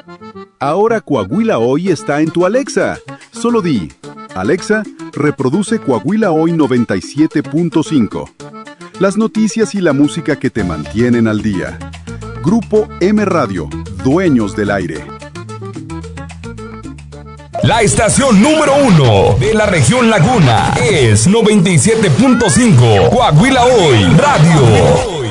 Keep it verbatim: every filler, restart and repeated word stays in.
Ahora Coahuila Hoy está en tu Alexa. Solo di, Alexa, reproduce Coahuila Hoy noventa y siete punto cinco. Las noticias y la música que te mantienen al día. Grupo M Radio, dueños del aire. La estación número uno de la región Laguna es noventa y siete punto cinco Coahuila Hoy Radio.